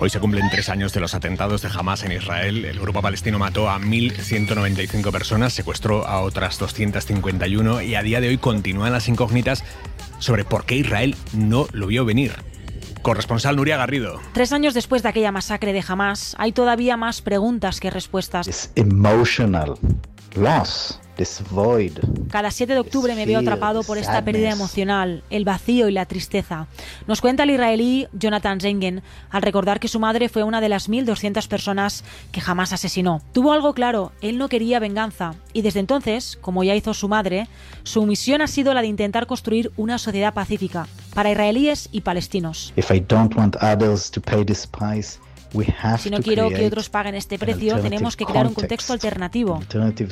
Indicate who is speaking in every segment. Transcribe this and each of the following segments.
Speaker 1: Hoy se cumplen 3 años de los atentados de Hamás en Israel. El grupo palestino mató a 1.195 personas, secuestró a otras 251 y a día de hoy continúan las incógnitas sobre por qué Israel no lo vio venir. Corresponsal Nuria Garrido.
Speaker 2: 3 años después de aquella masacre de Hamás, hay todavía más preguntas que respuestas.
Speaker 3: This emotional loss.
Speaker 2: Cada 7 de octubre me veo atrapado por esta pérdida emocional, el vacío y la tristeza. Nos cuenta el israelí Jonathan Zengen al recordar que su madre fue una de las 1.200 personas que jamás asesinó. Tuvo algo claro, él no quería venganza y desde entonces, como ya hizo su madre, su misión ha sido la de intentar construir una sociedad pacífica para israelíes y palestinos. Si no quiero que otros paguen este precio, tenemos que crear un contexto alternativo.
Speaker 3: Porque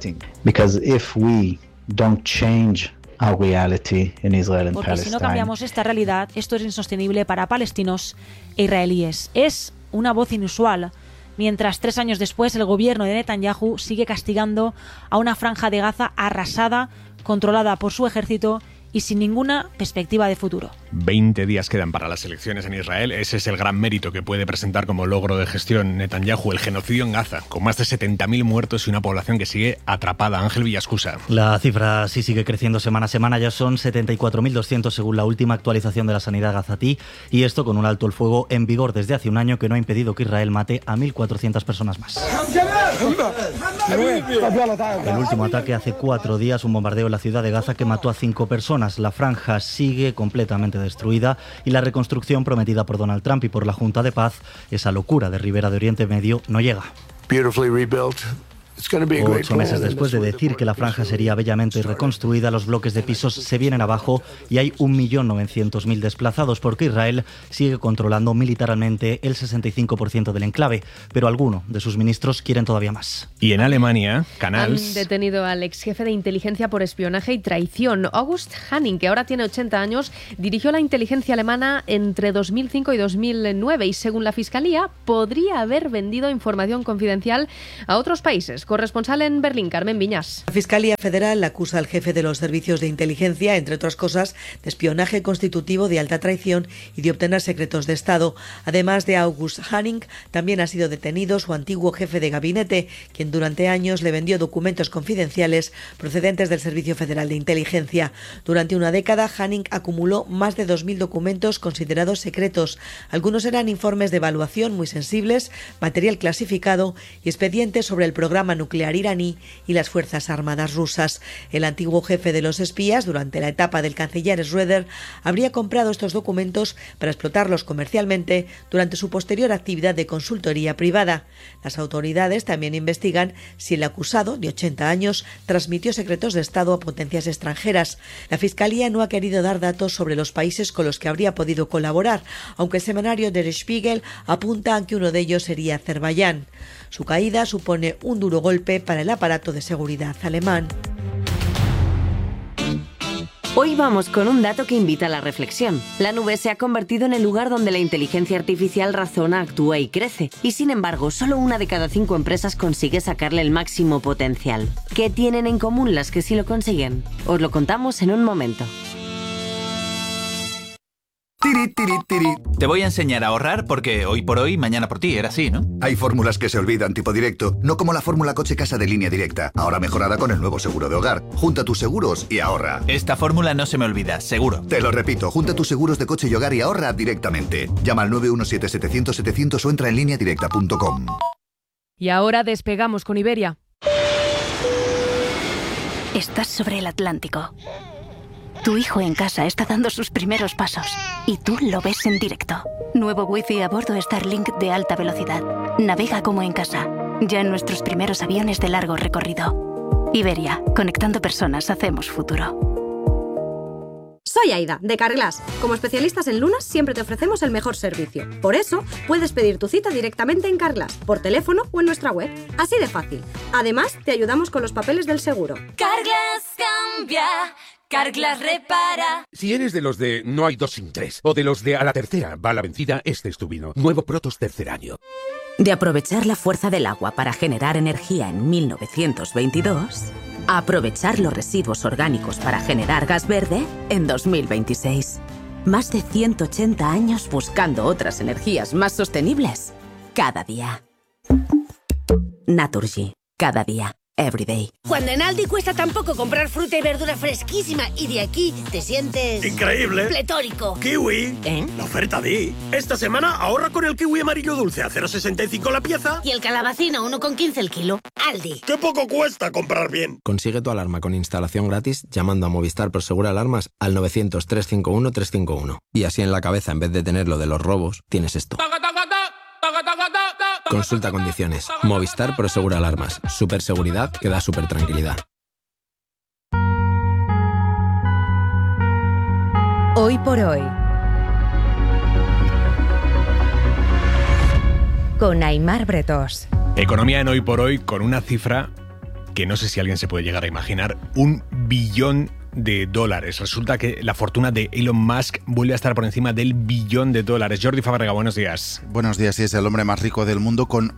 Speaker 2: si no cambiamos esta realidad, esto es insostenible para palestinos e israelíes. Es una voz inusual. Mientras 3 años después el gobierno de Netanyahu sigue castigando a una franja de Gaza arrasada, controlada por su ejército y sin ninguna perspectiva de futuro.
Speaker 1: 20 días quedan para las elecciones en Israel. Ese es el gran mérito que puede presentar como logro de gestión Netanyahu, el genocidio en Gaza, con más de 70.000 muertos y una población que sigue atrapada. Ángel Villascusa.
Speaker 4: La cifra sí sigue creciendo semana a semana, ya son 74.200 según la última actualización de la sanidad gazatí, y esto con un alto el fuego en vigor desde hace un año que no ha impedido que Israel mate a 1.400 personas más. El último ataque hace 4 días, un bombardeo en la ciudad de Gaza que mató a 5 personas. La franja sigue completamente destruida y la reconstrucción prometida por Donald Trump y por la Junta de Paz, esa locura de Ribera de Oriente Medio, no llega. 8 meses después de decir que la franja sería bellamente reconstruida, los bloques de pisos se vienen abajo y hay 1.900.000 desplazados porque Israel sigue controlando militarmente el 65% del enclave, pero algunos de sus ministros quieren todavía más.
Speaker 1: Y en Alemania, Canals...
Speaker 5: Han detenido al ex jefe de inteligencia por espionaje y traición. August Hanning, que ahora tiene 80 años, dirigió la inteligencia alemana entre 2005 y 2009 y, según la Fiscalía, podría haber vendido información confidencial a otros países. Corresponsal en Berlín, Carmen Viñas.
Speaker 6: La Fiscalía Federal acusa al jefe de los servicios de inteligencia, entre otras cosas, de espionaje constitutivo, de alta traición y de obtener secretos de Estado. Además de August Hanning, también ha sido detenido su antiguo jefe de gabinete, quien durante años le vendió documentos confidenciales procedentes del Servicio Federal de Inteligencia. Durante una década, Hanning acumuló más de 2.000 documentos considerados secretos. Algunos eran informes de evaluación muy sensibles, material clasificado y expedientes sobre el programa nuclear iraní y las Fuerzas Armadas rusas. El antiguo jefe de los espías, durante la etapa del canciller Schröder, habría comprado estos documentos para explotarlos comercialmente durante su posterior actividad de consultoría privada. Las autoridades también investigan si el acusado, de 80 años, transmitió secretos de Estado a potencias extranjeras. La Fiscalía no ha querido dar datos sobre los países con los que habría podido colaborar, aunque el semanario Der Spiegel apunta a que uno de ellos sería Azerbaiyán. Su caída supone un duro golpe para el aparato de seguridad alemán.
Speaker 7: Hoy vamos con un dato que invita a la reflexión. La nube se ha convertido en el lugar donde la inteligencia artificial razona, actúa y crece. Y sin embargo, solo 1 de cada 5 empresas consigue sacarle el máximo potencial. ¿Qué tienen en común las que sí lo consiguen? Os lo contamos en un momento.
Speaker 8: Tiri, tiri, tiri. Te voy a enseñar a ahorrar porque hoy por hoy, mañana por ti, era así, ¿no?
Speaker 9: Hay fórmulas que se olvidan, tipo directo, no como la fórmula coche-casa de Línea Directa, ahora mejorada con el nuevo seguro de hogar. Junta tus seguros y ahorra.
Speaker 8: Esta fórmula no se me olvida, seguro.
Speaker 9: Te lo repito, junta tus seguros de coche y hogar y ahorra directamente. Llama al 917-700-700 o entra en lineadirecta.com.
Speaker 5: Y ahora despegamos con Iberia.
Speaker 10: Estás sobre el Atlántico. Tu hijo en casa está dando sus primeros pasos y tú lo ves en directo. Nuevo Wi-Fi a bordo Starlink de alta velocidad. Navega como en casa. Ya en nuestros primeros aviones de largo recorrido. Iberia, conectando personas, hacemos futuro.
Speaker 11: Soy Aida, de Carglass. Como especialistas en lunas, siempre te ofrecemos el mejor servicio. Por eso, puedes pedir tu cita directamente en Carglass, por teléfono o en nuestra web. Así de fácil. Además, te ayudamos con los papeles del seguro.
Speaker 12: Carglass cambia. Carglass repara.
Speaker 13: Si eres de los de no hay 2 sin 3 o de los de a la tercera va la vencida, este es tu vino. Nuevo Protos tercer año.
Speaker 14: De aprovechar la fuerza del agua para generar energía en 1922, a aprovechar los residuos orgánicos para generar gas verde en 2026. Más de 180 años buscando otras energías más sostenibles. Cada día. Naturgy. Cada día. Everyday.
Speaker 15: Cuando en Aldi cuesta tan poco comprar fruta y verdura fresquísima y de aquí te sientes...
Speaker 16: ¡increíble!
Speaker 15: ¡Pletórico!
Speaker 16: ¡Kiwi! La oferta Di. Esta semana ahorra con el kiwi amarillo dulce a 0,65 la pieza.
Speaker 15: Y el calabacino 1,15 el kilo. Aldi.
Speaker 16: ¡Qué poco cuesta comprar bien!
Speaker 17: Consigue tu alarma con instalación gratis llamando a Movistar Prosegur Alarmas al 900-351-351. Y así en la cabeza, en vez de tener lo de los robos, tienes esto. Consulta condiciones. Movistar Prosegur Alarmas. Superseguridad que da super tranquilidad.
Speaker 18: Hoy por hoy. Con Aimar Bretos.
Speaker 1: Economía en Hoy por Hoy con una cifra que no sé si alguien se puede llegar a imaginar. $1 billón. Resulta que la fortuna de Elon Musk vuelve a estar por encima del $1 billón. Jordi Fábrega, buenos días.
Speaker 19: Buenos días, y es el hombre más rico del mundo con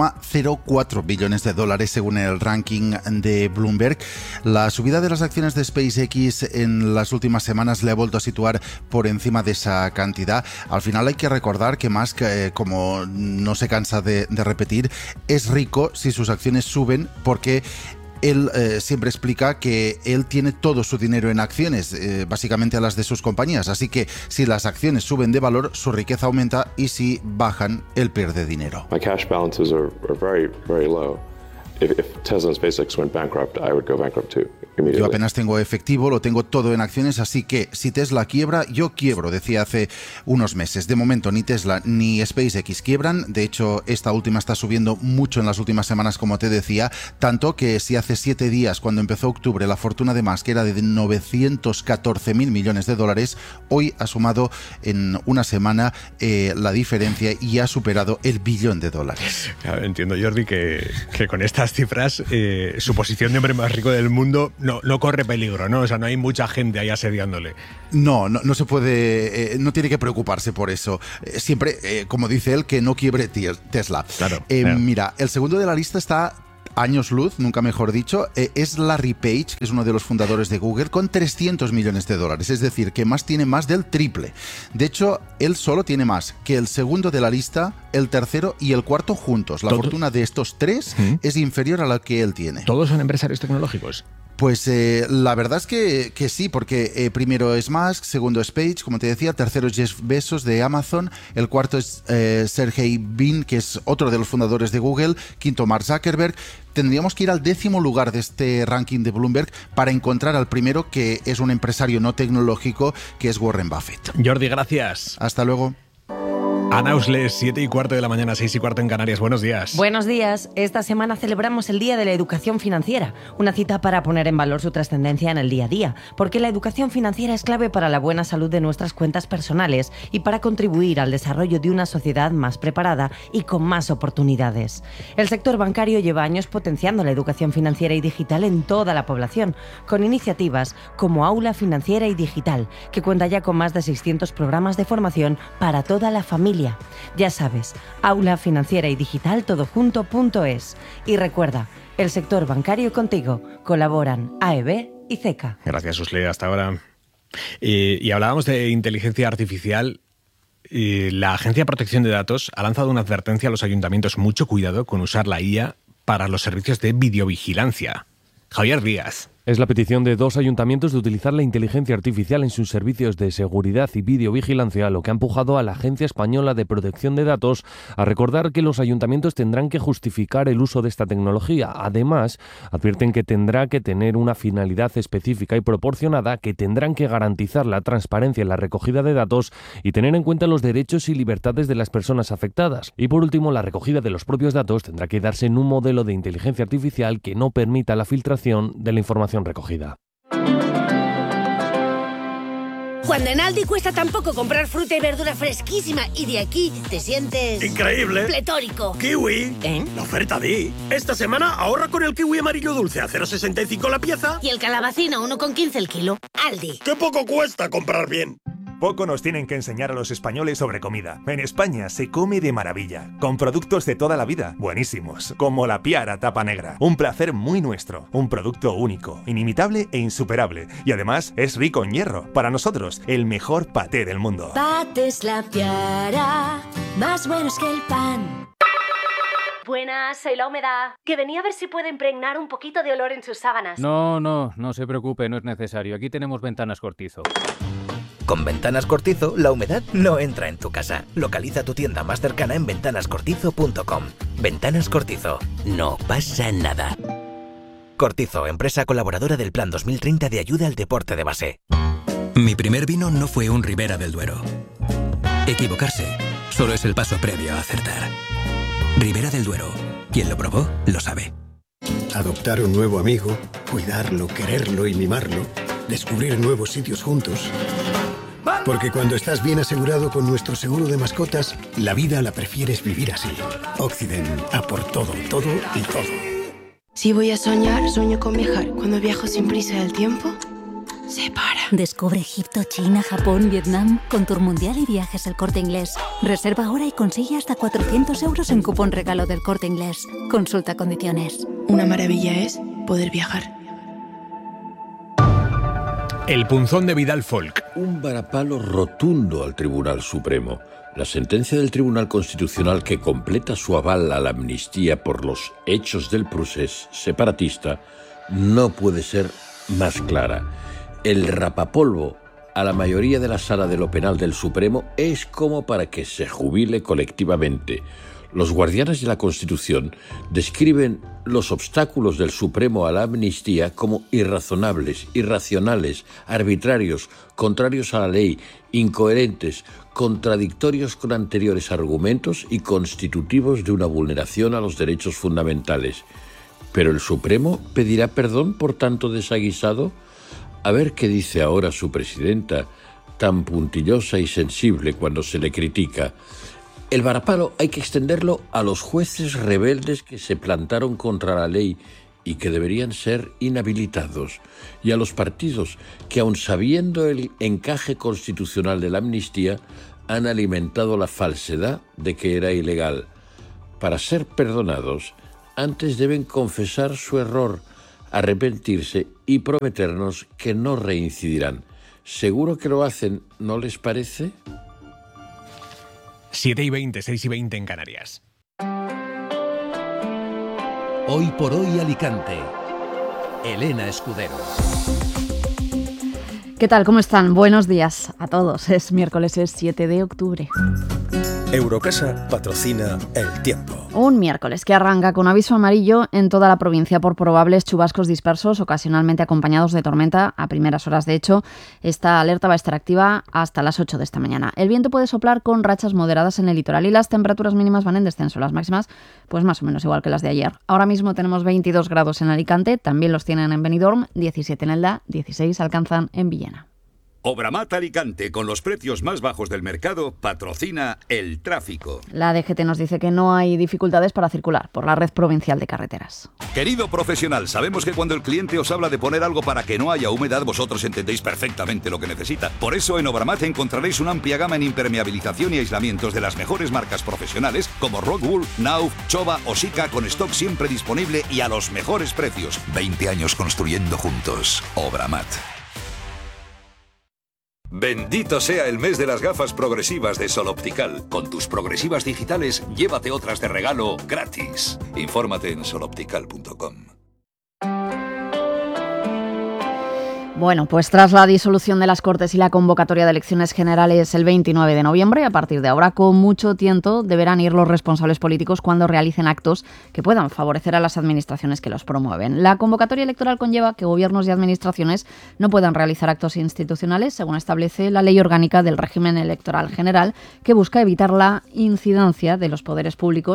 Speaker 19: $1,04 billones según el ranking de Bloomberg. La subida de las acciones de SpaceX en las últimas semanas le ha vuelto a situar por encima de esa cantidad. Al final hay que recordar que Musk, como no se cansa de repetir, es rico si sus acciones suben porque él siempre explica que él tiene todo su dinero en acciones, básicamente a las de sus compañías. Así que si las acciones suben de valor, su riqueza aumenta, y si bajan, él pierde dinero.
Speaker 20: My cash balances are very, very low. If Tesla and SpaceX went bankrupt, I would go bankrupt too.
Speaker 19: Yo apenas tengo efectivo, lo tengo todo en acciones, así que si Tesla quiebra, yo quiebro, decía hace unos meses. De momento ni Tesla ni SpaceX quiebran, de hecho esta última está subiendo mucho en las últimas semanas, como te decía, tanto que si hace 7 días, cuando empezó octubre, la fortuna de Musk era de $914.000 millones, hoy ha sumado en una semana la diferencia y ha superado el $1 billón.
Speaker 1: Claro, entiendo, Jordi, que con estas cifras su posición de hombre más rico del mundo no corre peligro, ¿no? O sea, no hay mucha gente ahí asediándole.
Speaker 19: No se puede, no tiene que preocuparse por eso. Siempre, como dice él, que no quiebre Tesla.
Speaker 1: Claro.
Speaker 19: Mira, el segundo de la lista está años luz, nunca mejor dicho, es Larry Page, que es uno de los fundadores de Google, con $300 millones. Es decir, que Musk tiene más del triple. De hecho, él solo tiene más que el segundo de la lista, el tercero y el cuarto juntos. La fortuna de estos tres es inferior a la que él tiene.
Speaker 1: ¿Todos son empresarios tecnológicos?
Speaker 19: Pues la verdad es que sí, porque primero es Musk, segundo es Page, como te decía, tercero es Jeff Bezos de Amazon, el cuarto es Sergey Brin, que es otro de los fundadores de Google, quinto Mark Zuckerberg. Tendríamos que ir al 10º lugar de este ranking de Bloomberg para encontrar al primero, que es un empresario no tecnológico, que es Warren Buffett.
Speaker 1: Jordi, gracias.
Speaker 19: Hasta luego.
Speaker 1: Ana Usles, 7:15 de la mañana, 6:15 en Canarias. Buenos días.
Speaker 21: Buenos días. Esta semana celebramos el Día de la Educación Financiera, una cita para poner en valor su trascendencia en el día a día, porque la educación financiera es clave para la buena salud de nuestras cuentas personales y para contribuir al desarrollo de una sociedad más preparada y con más oportunidades. El sector bancario lleva años potenciando la educación financiera y digital en toda la población, con iniciativas como Aula Financiera y Digital, que cuenta ya con más de 600 programas de formación para toda la familia. Ya sabes, Aula Financiera y Digital todojunto.es. Y recuerda, el sector bancario contigo. Colaboran AEB y CECA.
Speaker 1: Gracias, Usle. Hasta ahora. Y hablábamos de inteligencia artificial. La Agencia de Protección de Datos ha lanzado una advertencia a los ayuntamientos. Mucho cuidado con usar la IA para los servicios de videovigilancia. Javier Díaz.
Speaker 22: Es la petición de 2 ayuntamientos de utilizar la inteligencia artificial en sus servicios de seguridad y videovigilancia, lo que ha empujado a la Agencia Española de Protección de Datos a recordar que los ayuntamientos tendrán que justificar el uso de esta tecnología. Además, advierten que tendrá que tener una finalidad específica y proporcionada, que tendrán que garantizar la transparencia en la recogida de datos y tener en cuenta los derechos y libertades de las personas afectadas. Y por último, la recogida de los propios datos tendrá que darse en un modelo de inteligencia artificial que no permita la filtración de la información recogida.
Speaker 15: Cuando en Aldi cuesta tan poco comprar fruta y verdura fresquísima y de aquí te sientes...
Speaker 16: ¡increíble!
Speaker 15: ¡Pletórico!
Speaker 16: ¡Kiwi! La oferta Di. Esta semana ahorra con el kiwi amarillo dulce a 0,65 la pieza.
Speaker 15: Y el calabacino 1,15 el kilo. Aldi.
Speaker 16: ¡Qué poco cuesta comprar bien!
Speaker 2: Poco nos tienen que enseñar a los españoles sobre comida. En España se come de maravilla, con productos de toda la vida, buenísimos, como la Piara tapa negra. Un placer muy nuestro, un producto único, inimitable e insuperable. Y además es rico en hierro. Para nosotros, el mejor paté del mundo.
Speaker 12: Patés La Piara, más buenos que el pan.
Speaker 3: Buenas, soy La Humedad, que venía a ver si puede impregnar un poquito de olor en sus sábanas.
Speaker 23: No se preocupe, no es necesario. Aquí tenemos Ventanas Cortizo.
Speaker 24: Con Ventanas Cortizo, la humedad no entra en tu casa. Localiza tu tienda más cercana en ventanascortizo.com. Ventanas Cortizo. No pasa nada. Cortizo, empresa colaboradora del Plan 2030 de ayuda al deporte de base.
Speaker 25: Mi primer vino no fue un Ribera del Duero. Equivocarse solo es el paso previo a acertar. Ribera del Duero. Quien lo probó, lo sabe.
Speaker 26: Adoptar un nuevo amigo, cuidarlo, quererlo y mimarlo. Descubrir nuevos sitios juntos. Porque cuando estás bien asegurado con nuestro seguro de mascotas, la vida la prefieres vivir así. Occident, a por todo, todo y todo.
Speaker 27: Si voy a soñar, sueño con viajar. Cuando viajo sin prisa del tiempo, se para.
Speaker 28: Descubre Egipto, China, Japón, Vietnam con Tour Mundial y Viajes El Corte Inglés. Reserva ahora y consigue hasta 400 euros en cupón regalo del Corte Inglés. Consulta condiciones.
Speaker 27: Una maravilla es poder viajar.
Speaker 1: El punzón de Vidal Folk.
Speaker 29: Un varapalo rotundo al Tribunal Supremo. La sentencia del Tribunal Constitucional que completa su aval a la amnistía por los hechos del procés separatista no puede ser más clara. El rapapolvo a la mayoría de la Sala de lo Penal del Supremo es como para que se jubile colectivamente. Los guardianes de la Constitución describen los obstáculos del Supremo a la amnistía como irrazonables, irracionales, arbitrarios, contrarios a la ley, incoherentes, contradictorios con anteriores argumentos y constitutivos de una vulneración a los derechos fundamentales. ¿Pero el Supremo pedirá perdón por tanto desaguisado? A ver qué dice ahora su presidenta, tan puntillosa y sensible cuando se le critica. El varapalo hay que extenderlo a los jueces rebeldes que se plantaron contra la ley y que deberían ser inhabilitados, y a los partidos que, aun sabiendo el encaje constitucional de la amnistía, han alimentado la falsedad de que era ilegal. Para ser perdonados, antes deben confesar su error, arrepentirse y prometernos que no reincidirán. Seguro que lo hacen, ¿no les parece?
Speaker 1: 7:20, 6:20 en Canarias.
Speaker 30: Hoy por hoy Alicante. Elena Escudero.
Speaker 31: ¿Qué tal? ¿Cómo están? Buenos días a todos. Es miércoles 7 de octubre.
Speaker 32: Eurocasa patrocina El Tiempo.
Speaker 31: Un miércoles que arranca con aviso amarillo en toda la provincia por probables chubascos dispersos, ocasionalmente acompañados de tormenta a primeras horas. De hecho, esta alerta va a estar activa hasta las 8 de esta mañana. El viento puede soplar con rachas moderadas en el litoral y las temperaturas mínimas van en descenso. Las máximas, pues más o menos igual que las de ayer. Ahora mismo tenemos 22 grados en Alicante, también los tienen en Benidorm, 17 en Elda, 16 alcanzan en Villena.
Speaker 33: Obramat Alicante, con los precios más bajos del mercado, patrocina el tráfico.
Speaker 31: La DGT nos dice que no hay dificultades para circular por la red provincial de carreteras.
Speaker 33: Querido profesional, sabemos que cuando el cliente os habla de poner algo para que no haya humedad, vosotros entendéis perfectamente lo que necesita. Por eso en Obramat encontraréis una amplia gama en impermeabilización y aislamientos de las mejores marcas profesionales como Rockwool, Nauf, Chova o Sika, con stock siempre disponible y a los mejores precios.
Speaker 34: 20 años construyendo juntos. Obramat.
Speaker 33: Bendito sea el mes de las gafas progresivas de Sol Optical. Con tus progresivas digitales, llévate otras de regalo gratis. Infórmate en soloptical.com.
Speaker 31: Bueno, pues tras la disolución de las Cortes y la convocatoria de elecciones generales el 29 de noviembre, a partir de ahora, con mucho tiento, deberán ir los responsables políticos cuando realicen actos que puedan favorecer a las administraciones que los promueven. La convocatoria electoral conlleva que gobiernos y administraciones no puedan realizar actos institucionales, según establece la Ley Orgánica del Régimen Electoral General, que busca evitar la incidencia de los poderes públicos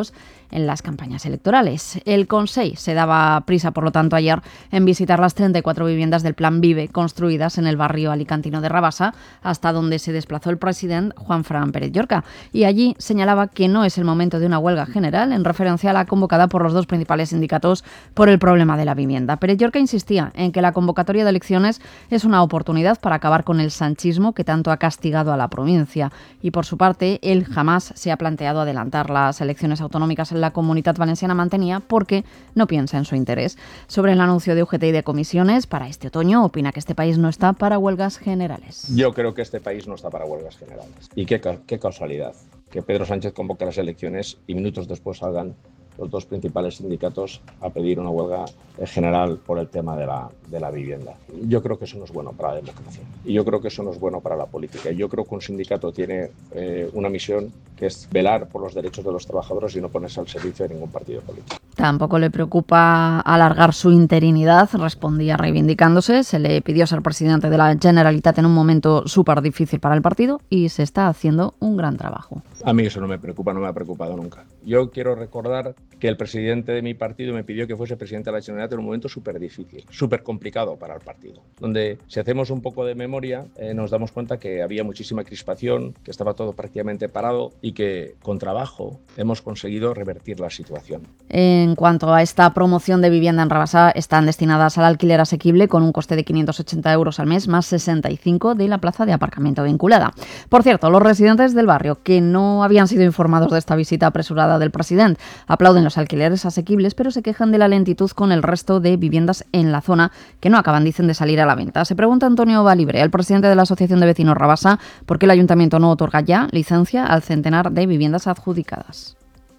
Speaker 31: en las campañas electorales. El Consell se daba prisa, por lo tanto, ayer en visitar las 34 viviendas del Plan Vive construidas en el barrio alicantino de Rabassa, hasta donde se desplazó el presidente Juanfran Pérez Llorca. Y allí señalaba que no es el momento de una huelga general, en referencia a la convocada por los dos principales sindicatos por el problema de la vivienda. Pérez Llorca insistía en que la convocatoria de elecciones es una oportunidad para acabar con el sanchismo que tanto ha castigado a la provincia. Y por su parte, él jamás se ha planteado adelantar las elecciones autonómicas en la Comunitat Valenciana, mantenía, porque no piensa en su interés. Sobre el anuncio de UGT y de comisiones para este otoño, opina que este país no está para huelgas generales.
Speaker 4: Yo creo que este país no está para huelgas generales. Y qué casualidad que Pedro Sánchez convoque las elecciones y minutos después salgan los dos principales sindicatos a pedir una huelga general por el tema de la vivienda. Yo creo que eso no es bueno para la democracia y yo creo que eso no es bueno para la política. Yo creo que un sindicato tiene una misión que es velar por los derechos de los trabajadores y no ponerse al servicio de ningún partido político.
Speaker 31: Tampoco le preocupa alargar su interinidad, respondía reivindicándose. Se le pidió ser presidente de la Generalitat en un momento súper difícil para el partido y se está haciendo un gran trabajo.
Speaker 4: A mí eso no me preocupa, no me ha preocupado nunca. Yo quiero recordar que el presidente de mi partido me pidió que fuese presidente de la Generalitat en un momento súper difícil, súper complicado para el partido, donde si hacemos un poco de memoria nos damos cuenta que había muchísima crispación, que estaba todo prácticamente parado y que con trabajo hemos conseguido revertir la situación.
Speaker 31: En cuanto a esta promoción de vivienda en Rabassa, están destinadas al alquiler asequible con un coste de 580 euros al mes más 65 de la plaza de aparcamiento vinculada. Por cierto, los residentes del barrio, que no habían sido informados de esta visita apresurada del presidente, aplauden los alquileres asequibles, pero se quejan de la lentitud con el resto de viviendas en la zona que no acaban, dicen, de salir a la venta. Se pregunta Antonio Valibre, el presidente de la Asociación de Vecinos Rabassa, por qué el ayuntamiento no otorga ya licencia al centenar de viviendas adjudicadas.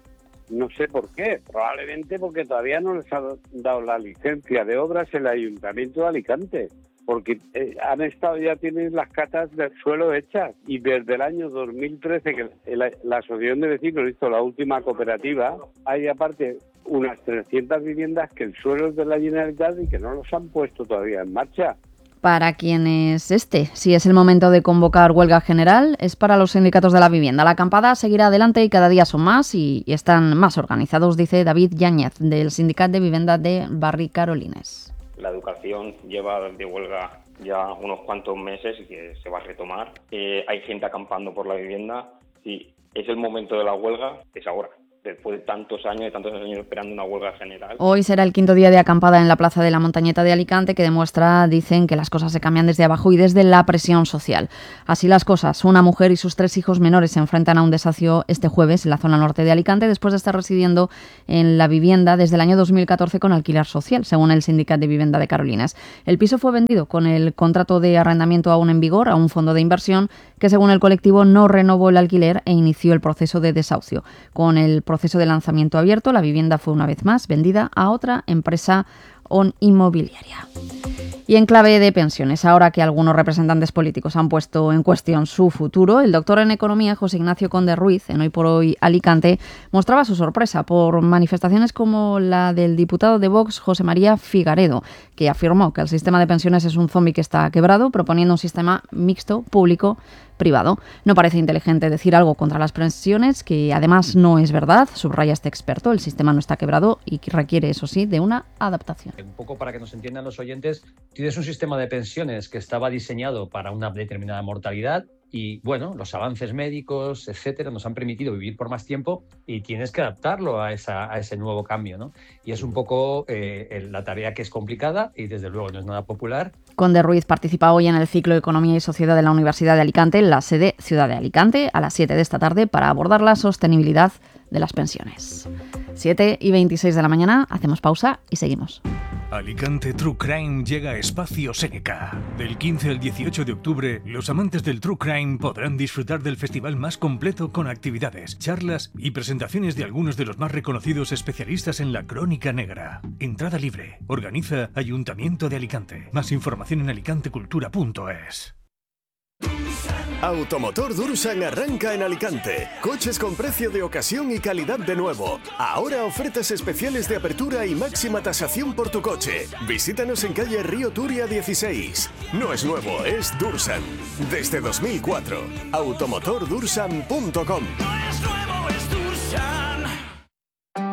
Speaker 5: No sé por qué, probablemente porque todavía no les ha dado la licencia de obras el Ayuntamiento de Alicante, porque tienen las catas del suelo hechas y desde el año 2013 que la Asociación de Vecinos hizo la última cooperativa, hay aparte unas 300 viviendas que el suelo es de la Generalitat y que no los han puesto todavía en marcha.
Speaker 31: ¿Para quién es si es el momento de convocar huelga general? Es para los sindicatos de la vivienda. La acampada seguirá adelante y cada día son más y están más organizados, dice David Yáñez, del Sindicat de Vivienda de Barri Carolines.
Speaker 6: La educación lleva de huelga ya unos cuantos meses y que se va a retomar. Hay gente acampando por la vivienda. Si es el momento de la huelga, es ahora. Después de tantos años esperando una huelga general.
Speaker 31: Hoy será el quinto día de acampada en la Plaza de la Montañeta de Alicante, que demuestra, dicen, que las cosas se cambian desde abajo y desde la presión social. Así las cosas, una mujer y sus 3 hijos menores se enfrentan a un desahucio este jueves en la zona norte de Alicante, después de estar residiendo en la vivienda desde el año 2014 con alquiler social, según el Sindicat de Vivienda de Carolinas. El piso fue vendido con el contrato de arrendamiento aún en vigor a un fondo de inversión que, según el colectivo, no renovó el alquiler e inició el proceso de desahucio. Con el proceso de lanzamiento abierto, la vivienda fue una vez más vendida a otra empresa inmobiliaria. Y en clave de pensiones, ahora que algunos representantes políticos han puesto en cuestión su futuro, el doctor en Economía José Ignacio Conde Ruiz, en Hoy por Hoy Alicante, mostraba su sorpresa por manifestaciones como la del diputado de Vox, José María Figaredo, que afirmó que el sistema de pensiones es un zombi que está quebrado, proponiendo un sistema mixto, público-privado. No parece inteligente decir algo contra las pensiones, que además no es verdad, subraya este experto. El sistema no está quebrado y requiere, eso sí, de una adaptación.
Speaker 7: Un poco para que nos entiendan los oyentes, tienes un sistema de pensiones que estaba diseñado para una determinada mortalidad y, bueno, los avances médicos, etcétera, nos han permitido vivir por más tiempo y tienes que adaptarlo a ese nuevo cambio, ¿no? Y es un poco la tarea que es complicada y, desde luego, no es nada popular.
Speaker 31: Conde Ruiz participa hoy en el ciclo Economía y Sociedad de la Universidad de Alicante, en la sede Ciudad de Alicante, a las 7 de esta tarde, para abordar la sostenibilidad de las pensiones. 7:26 de la mañana, hacemos pausa y seguimos.
Speaker 8: Alicante True Crime llega a Espacio Seneca. Del 15 al 18 de octubre, los amantes del True Crime podrán disfrutar del festival más completo con actividades, charlas y presentaciones de algunos de los más reconocidos especialistas en la crónica negra. Entrada libre. Organiza Ayuntamiento de Alicante. Más información en alicantecultura.es.
Speaker 9: Automotor Dursan arranca en Alicante. Coches con precio de ocasión y calidad de nuevo. Ahora ofertas especiales de apertura y máxima tasación por tu coche. Visítanos en calle Río Turia 16. No es nuevo, es Dursan. Desde 2004. Automotordursan.com.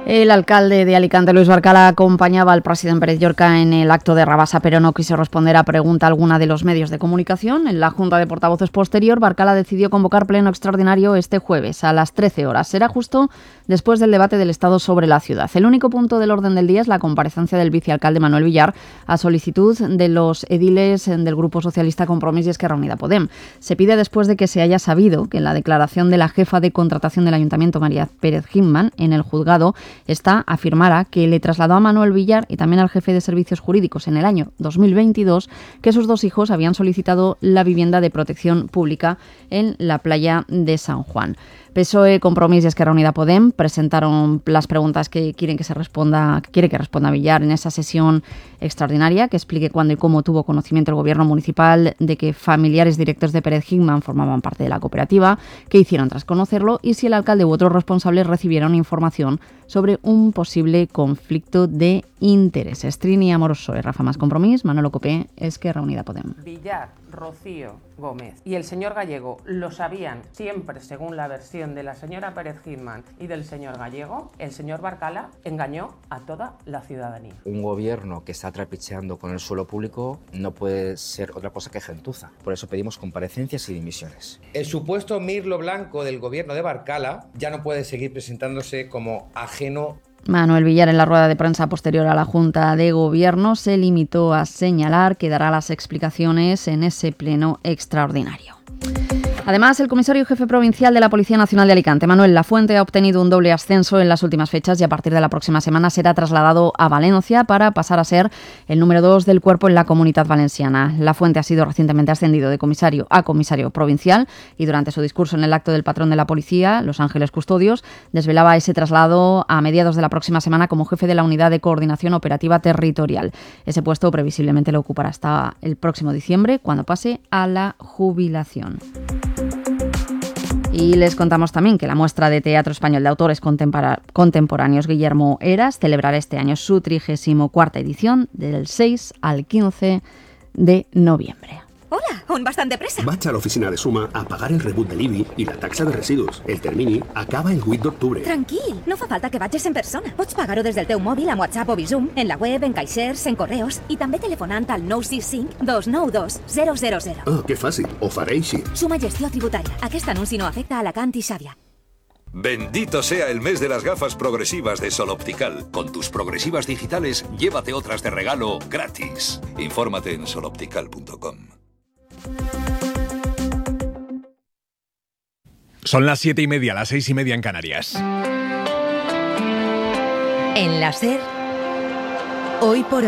Speaker 31: El alcalde de Alicante, Luis Barcala, acompañaba al presidente Pérez Llorca en el acto de Rabasa, pero no quiso responder a pregunta alguna de los medios de comunicación. En la Junta de Portavoces posterior, Barcala decidió convocar pleno extraordinario este jueves a las 13 horas. Será justo después del debate del Estado sobre la ciudad. El único punto del orden del día es la comparecencia del vicealcalde Manuel Villar a solicitud de los ediles del Grupo Socialista Compromís y Esquerra Unida Podem. Se pide después de que se haya sabido que en la declaración de la jefa de contratación del Ayuntamiento, María Pérez Gimman, en el juzgado, esta afirmara que le trasladó a Manuel Villar y también al jefe de servicios jurídicos en el año 2022 que sus dos hijos habían solicitado la vivienda de protección pública en la playa de San Juan. PSOE, Compromís y Esquerra Unida Podem presentaron las preguntas que quiere que responda Villar en esa sesión extraordinaria, que explique cuándo y cómo tuvo conocimiento el gobierno municipal de que familiares directos de Pérez Gimman formaban parte de la cooperativa, qué hicieron tras conocerlo y si el alcalde u otros responsables recibieron información sobre un posible conflicto de intereses. Trini Amoroso, Rafa Más Compromís, Manolo Copé, Esquerra Unida Podem.
Speaker 2: Villar, Rocío, Gómez y el señor Gallego lo sabían siempre según la versión de la señora Pérez Gimman y del señor Gallego. El señor Barcala engañó a toda la ciudadanía.
Speaker 10: Un gobierno que está trapicheando con el suelo público no puede ser otra cosa que gentuza. Por eso pedimos comparecencias y dimisiones.
Speaker 11: El supuesto mirlo blanco del gobierno de Barcala ya no puede seguir presentándose como ajeno.
Speaker 31: Manuel Villar, en la rueda de prensa posterior a la Junta de Gobierno, se limitó a señalar que dará las explicaciones en ese pleno extraordinario. Además, el comisario jefe provincial de la Policía Nacional de Alicante, Manuel Lafuente, ha obtenido un doble ascenso en las últimas fechas y a partir de la próxima semana será trasladado a Valencia para pasar a ser el número 2 del cuerpo en la Comunidad Valenciana. Lafuente ha sido recientemente ascendido de comisario a comisario provincial y durante su discurso en el acto del patrón de la policía, Los Ángeles Custodios, desvelaba ese traslado a mediados de la próxima semana como jefe de la Unidad de Coordinación Operativa Territorial. Ese puesto previsiblemente lo ocupará hasta el próximo diciembre, cuando pase a la jubilación. Y les contamos también que la muestra de teatro español de autores contemporáneos Guillermo Heras celebrará este año su 34ª edición del 6 al 15 de noviembre.
Speaker 12: Hola, on vas tan de pressa?
Speaker 13: Vaig a l'oficina de Suma a pagar el rebut de l'IBI i la taxa de residus. El termini acaba el 8 d'octubre.
Speaker 12: Tranquil, no fa falta que vagis en persona. Pots pagar-ho des del teu mòbil amb WhatsApp o Bizum, en la web, en caixers, en correus i també telefonant al 965 292 000.
Speaker 13: Ah, que fàcil. Ho faré així.
Speaker 12: Suma Gestió Tributària. Aquest anunci no afecta a Alacant i Xàbia.
Speaker 33: Bendito sea el mes de las gafas progresivas de Sol Optical. Con tus progresivas digitales, llévate otras de regalo gratis. Infórmate en soloptical.com.
Speaker 1: Son las 7:30, las 6:30 en Canarias.
Speaker 12: En la SER, hoy por hoy.